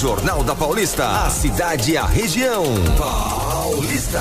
Jornal da Paulista, a cidade e a região. Paulista.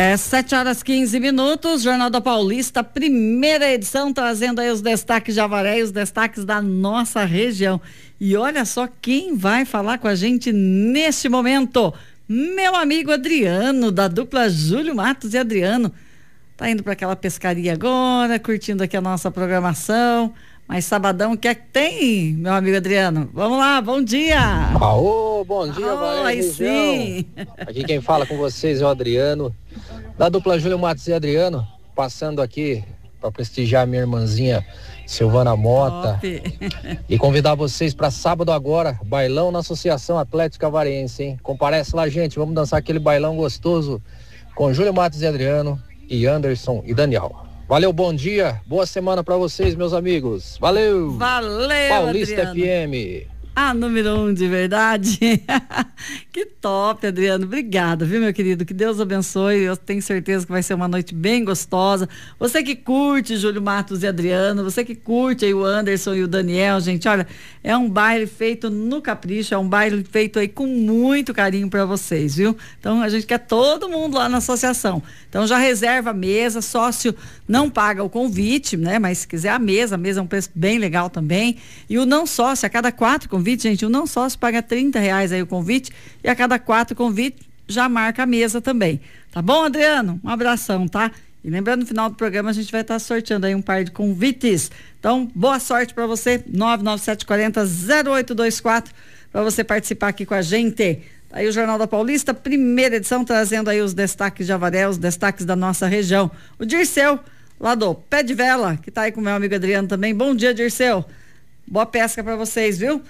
7h15, Jornal da Paulista, primeira edição, trazendo aí os destaques de Avaré e os destaques da nossa região. E olha só quem vai falar com a gente neste momento. Meu amigo Adriano, da dupla Júlio Matos e Adriano. Tá indo para aquela pescaria agora, curtindo aqui a nossa programação. Mas sabadão, o que é que tem, meu amigo Adriano? Vamos lá, bom dia! Aô, bom dia, aí sim! Aqui quem fala com vocês é o Adriano, da dupla Júlio Matos e Adriano, passando aqui para prestigiar minha irmãzinha Silvana Mota. E convidar vocês para sábado agora, bailão na Associação Atlética Avarense, hein? Comparece lá, gente, vamos dançar aquele bailão gostoso com Júlio Matos e Adriano e Anderson e Daniel. Valeu, bom dia, boa semana pra vocês, meus amigos. Valeu! Valeu, Paulista Adriano. FM. A número 1 de verdade. Que top, Adriano. Obrigada, viu, meu querido? Que Deus abençoe. Eu tenho certeza que vai ser uma noite bem gostosa. Você que curte Júlio Matos e Adriano, você que curte aí o Anderson e o Daniel, gente, olha, é um baile feito no capricho, é um baile feito aí com muito carinho para vocês, viu? Então a gente quer todo mundo lá na associação. Então já reserva a mesa, sócio não paga o convite, né? Mas se quiser a mesa é um preço bem legal também. E o não sócio, a cada 4 convites, gente, o não sócio paga R$30 aí o convite, e a cada 4 convites já marca a mesa também. Tá bom, Adriano? Um abração, tá? E lembrando, no final do programa a gente vai estar sorteando aí um par de convites. Então, boa sorte para você, 99740-0824, para você participar aqui com a gente. Aí o Jornal da Paulista, primeira edição, trazendo aí os destaques de Avaré, os destaques da nossa região. O Dirceu, lá do Pé de Vela, que tá aí com o meu amigo Adriano também. Bom dia, Dirceu. Boa pesca para vocês, viu?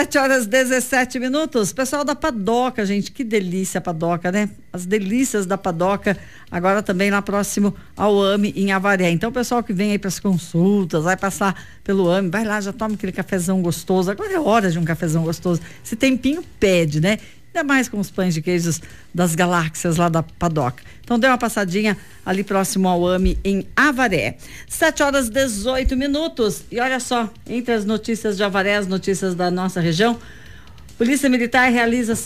7h17. Pessoal da Padoca, gente, que delícia a Padoca, né? As delícias da Padoca, agora também lá próximo ao AME em Avaré. Então, o pessoal que vem aí para as consultas, vai passar pelo AME, vai lá, já toma aquele cafezão gostoso. Agora é hora de um cafezão gostoso. Esse tempinho pede, né? Ainda mais com os pães de queijos das galáxias lá da Padoca. Então dê uma passadinha ali próximo ao AME em Avaré. 7h18. E olha só, entre as notícias de Avaré, as notícias da nossa região, Polícia Militar realiza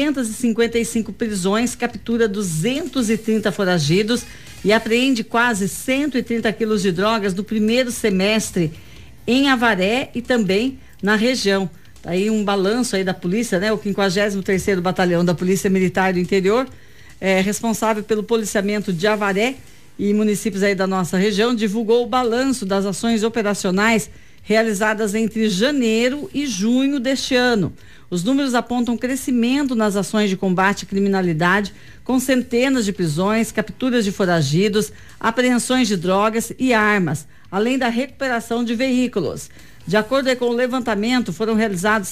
655 prisões, captura 230 foragidos e apreende quase 130 quilos de drogas no primeiro semestre em Avaré e também na região. Aí um balanço aí da polícia, né? O 53º Batalhão da Polícia Militar do Interior, responsável pelo policiamento de Avaré e municípios aí da nossa região, divulgou o balanço das ações operacionais realizadas entre janeiro e junho deste ano. Os números apontam crescimento nas ações de combate à criminalidade, com centenas de prisões, capturas de foragidos, apreensões de drogas e armas, além da recuperação de veículos. De acordo com o levantamento, foram realizadas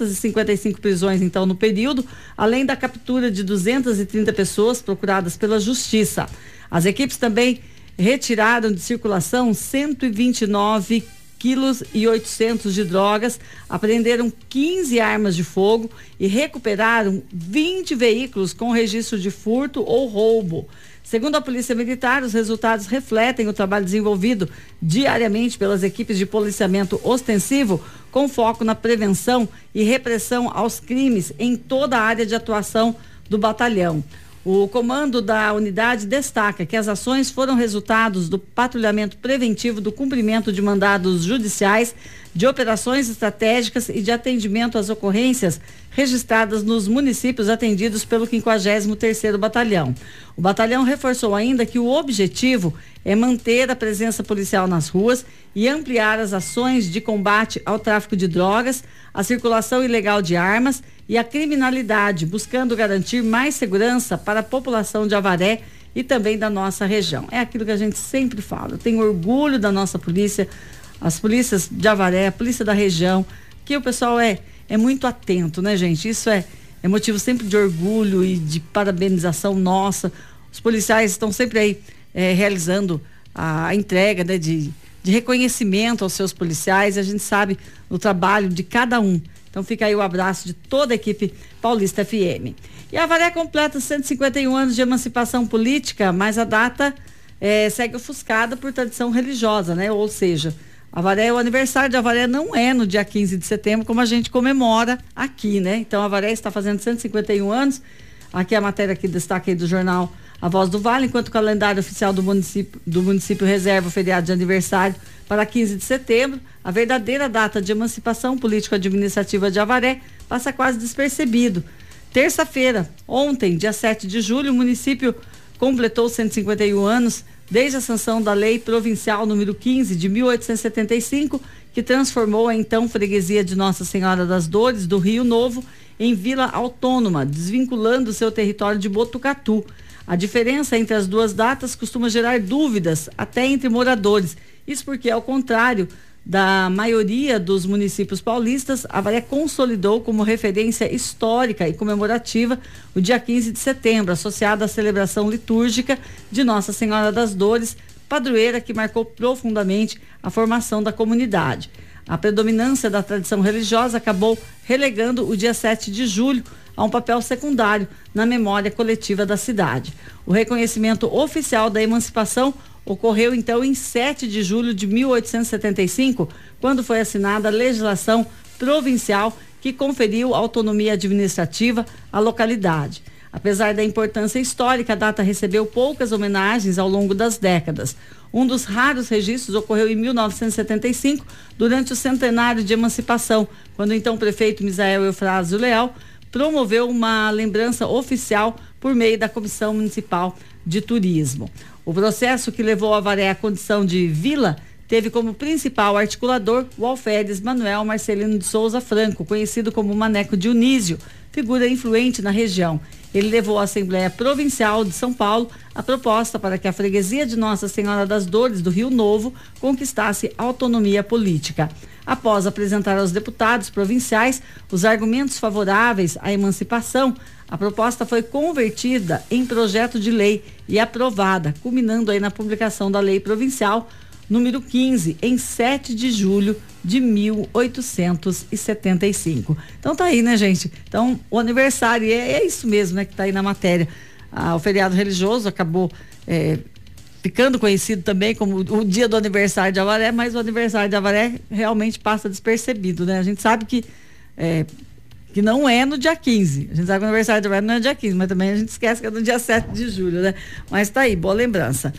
655 prisões, então, no período, além da captura de 230 pessoas procuradas pela Justiça. As equipes também retiraram de circulação 129 quilos e 800 de drogas, apreenderam 15 armas de fogo e recuperaram 20 veículos com registro de furto ou roubo. Segundo a Polícia Militar, os resultados refletem o trabalho desenvolvido diariamente pelas equipes de policiamento ostensivo, com foco na prevenção e repressão aos crimes em toda a área de atuação do batalhão. O comando da unidade destaca que as ações foram resultados do patrulhamento preventivo do cumprimento de mandados judiciais, de operações estratégicas e de atendimento às ocorrências registradas nos municípios atendidos pelo 53º Batalhão. O batalhão reforçou ainda que o objetivo é manter a presença policial nas ruas e ampliar as ações de combate ao tráfico de drogas, a circulação ilegal de armas e a criminalidade, buscando garantir mais segurança para a população de Avaré e também da nossa região. É aquilo que a gente sempre fala. Eu tenho orgulho da nossa polícia, as polícias de Avaré, a polícia da região, que o pessoal é muito atento, né, gente? Isso é motivo sempre de orgulho e de parabenização nossa. Os policiais estão sempre aí realizando a entrega, né, de reconhecimento aos seus policiais, e a gente sabe o trabalho de cada um. Então fica aí o abraço de toda a equipe Paulista FM. E a Avaré completa 151 anos de emancipação política, mas a data segue ofuscada por tradição religiosa, né? Ou seja, Avaré, o aniversário de Avaré não é no dia 15 de setembro, como a gente comemora aqui, né? Então, Avaré está fazendo 151 anos. Aqui a matéria que destaca aí do jornal A Voz do Vale, enquanto o calendário oficial do município reserva o feriado de aniversário para 15 de setembro, a verdadeira data de emancipação político-administrativa de Avaré passa quase despercebido. Terça-feira, ontem, dia 7 de julho, o município completou 151 anos desde a sanção da Lei Provincial número 15 de 1875, que transformou a então freguesia de Nossa Senhora das Dores do Rio Novo em vila autônoma, desvinculando seu território de Botucatu. A diferença entre as duas datas costuma gerar dúvidas até entre moradores. Isso porque, ao contrário da maioria dos municípios paulistas, Avaré consolidou como referência histórica e comemorativa o dia 15 de setembro, associado à celebração litúrgica de Nossa Senhora das Dores, padroeira que marcou profundamente a formação da comunidade. A predominância da tradição religiosa acabou relegando o dia 7 de julho a um papel secundário na memória coletiva da cidade. O reconhecimento oficial da emancipação ocorreu então em 7 de julho de 1875, quando foi assinada a legislação provincial que conferiu autonomia administrativa à localidade. Apesar da importância histórica, a data recebeu poucas homenagens ao longo das décadas. Um dos raros registros ocorreu em 1975, durante o centenário de emancipação, quando o então prefeito Misael Eufrásio Leal promoveu uma lembrança oficial por meio da Comissão Municipal de Turismo. O processo que levou Avaré à condição de vila teve como principal articulador o alferes Manuel Marcelino de Souza Franco, conhecido como Maneco Dionísio, figura influente na região. Ele levou à Assembleia Provincial de São Paulo a proposta para que a freguesia de Nossa Senhora das Dores do Rio Novo conquistasse autonomia política. Após apresentar aos deputados provinciais os argumentos favoráveis à emancipação, a proposta foi convertida em projeto de lei e aprovada, culminando aí na publicação da Lei Provincial número 15, em 7 de julho de 1875. Então tá aí, né, gente? Então, o aniversário, é isso mesmo, né, que tá aí na matéria. O feriado religioso acabou ficando conhecido também como o dia do aniversário de Avaré, mas o aniversário de Avaré realmente passa despercebido, né? A gente sabe que não é no dia 15. A gente sabe que o aniversário de Avaré não é no dia 15, mas também a gente esquece que é no dia 7 de julho, né? Mas tá aí, boa lembrança.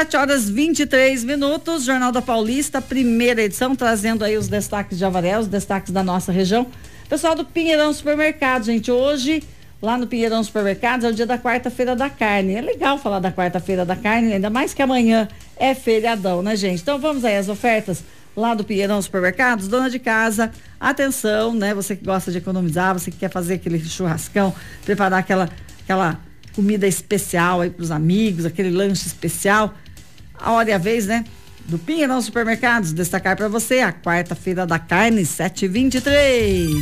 7h23, Jornal da Paulista, primeira edição, trazendo aí os destaques de Avaré, os destaques da nossa região. Pessoal do Pinheirão Supermercados, gente, hoje, lá no Pinheirão Supermercados, é o dia da quarta-feira da carne. É legal falar da quarta-feira da carne, ainda mais que amanhã é feriadão, né, gente? Então vamos aí, as ofertas lá do Pinheirão Supermercados. Dona de casa, atenção, né? Você que gosta de economizar, você que quer fazer aquele churrascão, preparar aquela comida especial aí pros amigos, aquele lanche especial. A hora e a vez, né? Do Pinheirão Supermercados, destacar para você a quarta-feira da carne, 7h23.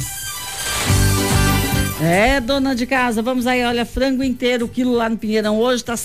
Dona de casa, vamos aí, olha, frango inteiro, o quilo lá no Pinheirão hoje tá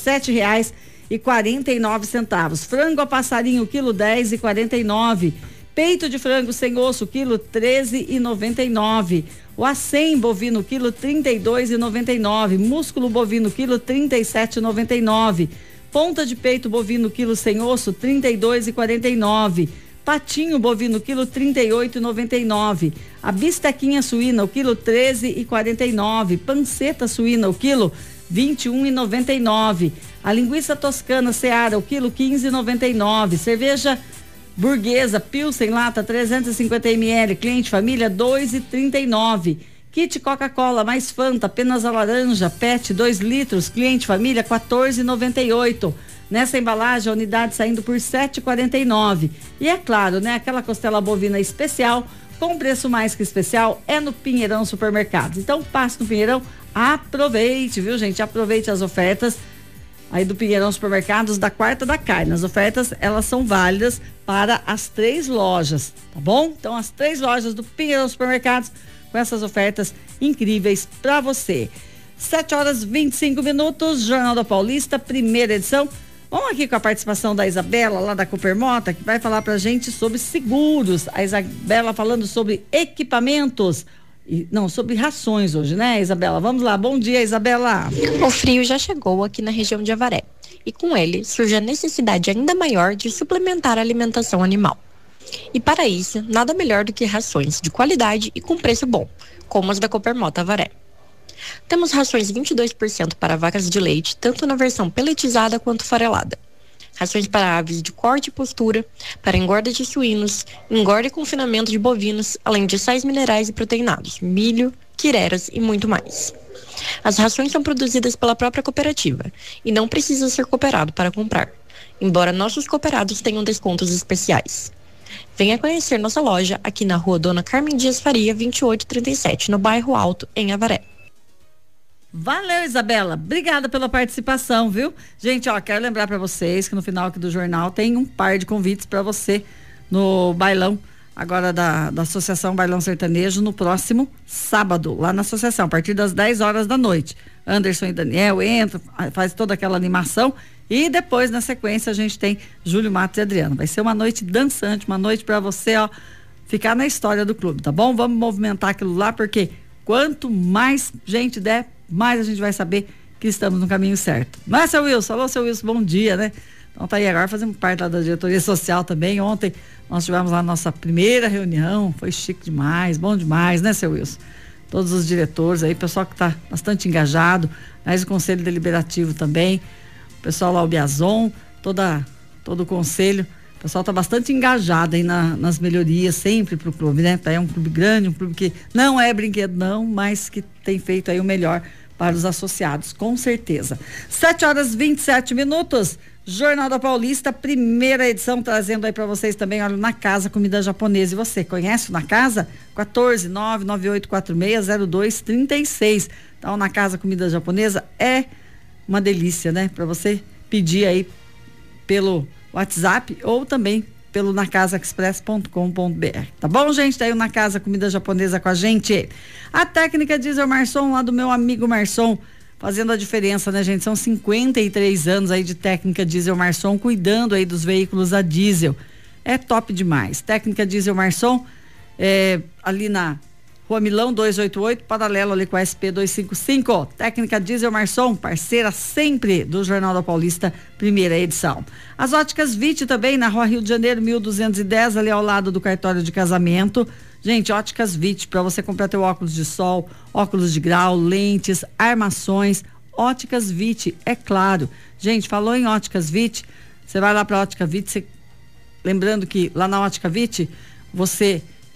R$7,49. Frango a passarinho, quilo R$10,49. Peito de frango sem osso, quilo R$13,99. O acém bovino, quilo R$32,99. Músculo bovino, quilo R$37,99. Ponta de peito bovino, quilo sem osso, R$32,49. Patinho bovino, quilo R$38,99. A bistequinha suína, o quilo R$13,49. Panceta suína, o quilo R$21,99. A linguiça toscana Seara, o quilo R$15,99. Cerveja burguesa Pilsen lata 350 ml, cliente família R$2,39. Kit Coca-Cola mais Fanta, apenas a laranja, PET 2 litros, cliente família R$14,98. Nessa embalagem, a unidade saindo por R$7,49. E é claro, né? Aquela costela bovina especial, com preço mais que especial, é no Pinheirão Supermercados. Então, passe no Pinheirão, aproveite, viu, gente? Aproveite as ofertas aí do Pinheirão Supermercados da quarta da carne. As ofertas, elas são válidas para as 3 lojas, tá bom? Então, as 3 lojas do Pinheirão Supermercados com essas ofertas incríveis para você. 7h25, Jornal da Paulista, primeira edição. Vamos aqui com a participação da Isabela, lá da Coopermota, que vai falar pra gente sobre seguros. A Isabela falando sobre equipamentos, sobre rações hoje, né, Isabela? Vamos lá, bom dia, Isabela. O frio já chegou aqui na região de Avaré e com ele surge a necessidade ainda maior de suplementar a alimentação animal. E para isso, nada melhor do que rações de qualidade e com preço bom, como as da Coopermota Avaré. Temos rações 22% para vacas de leite, tanto na versão peletizada quanto farelada. Rações para aves de corte e postura, para engorda de suínos, engorda e confinamento de bovinos, além de sais minerais e proteinados, milho, quireras e muito mais. As rações são produzidas pela própria cooperativa e não precisa ser cooperado para comprar, embora nossos cooperados tenham descontos especiais. Venha conhecer nossa loja aqui na rua Dona Carmen Dias Faria, 2837, no bairro Alto, em Avaré. Valeu, Isabela. Obrigada pela participação, viu? Gente, quero lembrar para vocês que no final aqui do jornal tem um par de convites para você no bailão, agora da Associação Bailão Sertanejo, no próximo sábado, lá na associação, a partir das 10 horas da noite. Anderson e Daniel entram, faz toda aquela animação e depois, na sequência, a gente tem Júlio Matos e Adriano. Vai ser uma noite dançante, uma noite para você, ficar na história do clube, tá bom? Vamos movimentar aquilo lá, porque quanto mais gente der, mais a gente vai saber que estamos no caminho certo. Não é, seu Wilson? Alô, seu Wilson, bom dia, né? Então tá aí agora, fazemos parte lá da diretoria social também. Ontem nós tivemos lá a nossa primeira reunião, foi chique demais, bom demais, né, seu Wilson? Todos os diretores aí, pessoal que tá bastante engajado, mas o Conselho Deliberativo também, o pessoal lá, o Biazon, todo o conselho, o pessoal tá bastante engajado aí nas melhorias sempre pro clube, né? É um clube grande, um clube que não é brinquedo não, mas que tem feito aí o melhor para os associados, com certeza. 7h27, Jornal da Paulista, primeira edição, trazendo aí para vocês também, olha, Na Casa Comida Japonesa. E você conhece o Na Casa? 14998460236. Então, Na Casa Comida Japonesa é uma delícia, né? Para você pedir aí pelo WhatsApp ou também pelo nacasaexpress.com.br. Tá bom, gente? Tá aí o Na Casa Comida Japonesa com a gente. A técnica Diesel Marson, lá do meu amigo Marson, fazendo a diferença, né, gente? São 53 anos aí de técnica Diesel Marson, cuidando aí dos veículos a diesel. É top demais. Técnica Diesel Marson, ali na Rua Milão 288, paralelo ali com a SP 255. Técnica Diesel Marson, parceira sempre do Jornal da Paulista, primeira edição. As óticas Vite também, na Rua Rio de Janeiro 1210, ali ao lado do cartório de casamento. Gente, óticas Vite, para você comprar teu óculos de sol, óculos de grau, lentes, armações. Óticas Vite, é claro. Gente, falou em óticas Vite, você vai lá para ótica Vite, lembrando que lá na ótica Vite, você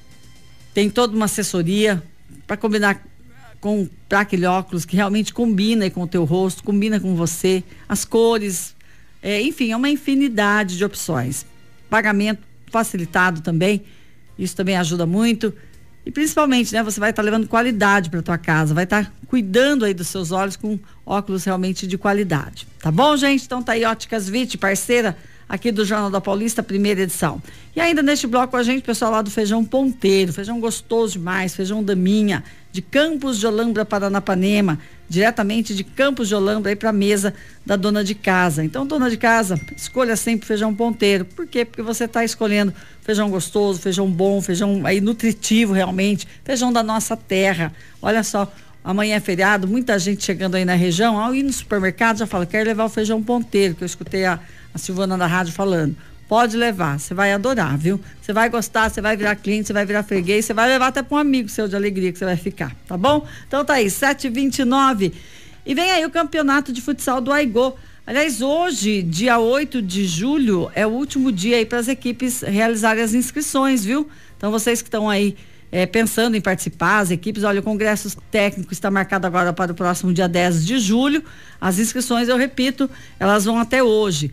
tem toda uma assessoria para combinar para aquele óculos que realmente combina com o teu rosto, combina com você, as cores, enfim, é uma infinidade de opções. Pagamento facilitado também, isso também ajuda muito. E principalmente, né, você vai estar levando qualidade para tua casa, vai estar cuidando aí dos seus olhos com óculos realmente de qualidade. Tá bom, gente? Então tá aí Óticas Vite, parceira aqui do Jornal da Paulista, primeira edição. E ainda neste bloco com a gente, pessoal lá do Feijão Ponteiro, feijão gostoso demais, feijão Daminha, de Campos de Olambra, Paranapanema, diretamente de Campos de Olambra aí para a mesa da dona de casa. Então, dona de casa, escolha sempre Feijão Ponteiro. Por quê? Porque você está escolhendo feijão gostoso, feijão bom, feijão aí nutritivo realmente, feijão da nossa terra. Olha só, amanhã é feriado, muita gente chegando aí na região, ao ir no supermercado já fala, quero levar o Feijão Ponteiro, que eu escutei a Silvana da rádio falando. Pode levar, você vai adorar, viu? Você vai gostar, você vai virar cliente, você vai virar freguês, você vai levar até para um amigo seu de alegria que você vai ficar, tá bom? Então tá aí, 7h29. E vem aí o campeonato de futsal do Aigô. Aliás, hoje, dia 8 de julho, é o último dia aí para as equipes realizarem as inscrições, viu? Então vocês que estão aí pensando em participar, as equipes, olha, o congresso técnico está marcado agora para o próximo dia 10 de julho. As inscrições, eu repito, elas vão até hoje.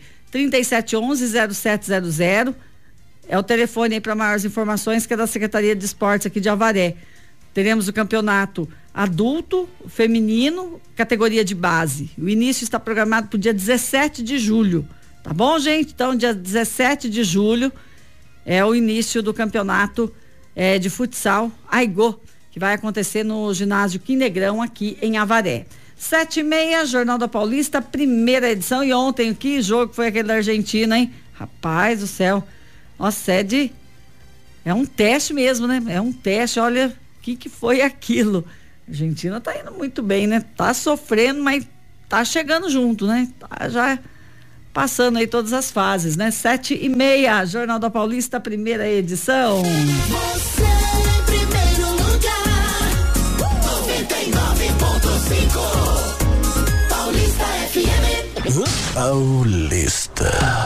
3711-0700 é o telefone aí para maiores informações, que é da Secretaria de Esportes aqui de Avaré. Teremos o campeonato adulto, feminino, categoria de base. O início está programado para o dia 17 de julho. Tá bom, gente? Então, dia 17 de julho é o início do campeonato de futsal Aigô, que vai acontecer no ginásio Quinegrão aqui em Avaré. 7h30, Jornal da Paulista, primeira edição. E ontem, que jogo foi aquele da Argentina, hein? Rapaz do céu. Nossa, é um teste mesmo, né? É um teste, olha, o que foi aquilo? A Argentina tá indo muito bem, né? Tá sofrendo, mas tá chegando junto, né? Tá já passando aí todas as fases, né? 7:30, Jornal da Paulista, primeira edição. Você em primeiro lugar, 99.5, Paulista FM. Paulista.